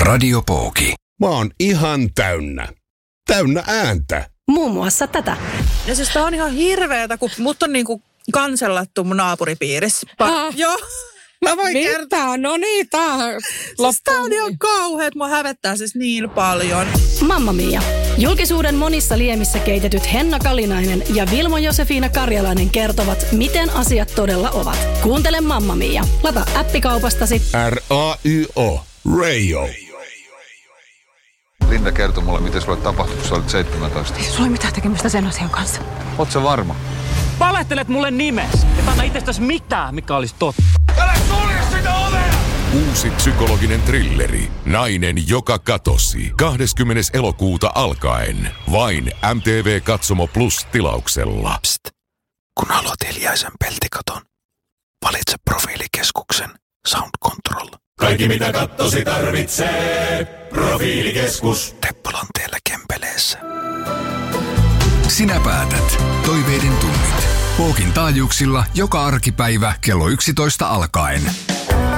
Radio Pooki. Mä oon ihan täynnä ääntä. Muun muassa tätä. Ja siis tää on ihan hirveetä, kun mut on niinku kansellattu mun naapuripiirissä. Joo. Mä voin kertoa. No niin, tää siis tää on ihan kauheet. Mua hävettää siis niin paljon. Mamma Mia. Julkisuuden monissa liemissä keitetyt Henna Kalinainen ja Vilmo Josefina Karjalainen kertovat, miten asiat todella ovat. Kuuntele Mamma Mia. Lata appikaupastasi. R-A-Y-O. Radio. Linda kertoi mulle, miten sulle tapahtui, kun sä olit 17. Ei sulla ole mitään tekemistä sen asian kanssa. Oot sä varma? Valehtelet mulle nimes. Et anna itsestäsi mitään, mikä olisi totta. Älä sulje sitä ovea! Uusi psykologinen thrilleri. Nainen, joka katosi. 20. elokuuta alkaen. Vain MTV Katsomo Plus -tilauksella. Psst. Kun haluat hiljaisen peltikaton, valitse Profiilikeskuksen Sound Control. Kaikki mitä kattosi tarvitsee. Profiilikeskus. Teppolanteella Kempeleessä. Sinä päätät. Toiveiden tunnit. Pookin taajuuksilla joka arkipäivä kello 11 alkaen.